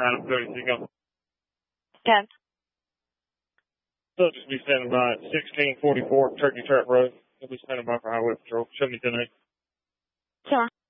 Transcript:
Adam Cody, so you go. 10. So just be standing by at 1644 Turkey Trap Road. He'll be standing by for Highway Patrol. Show me 10-8. Sure.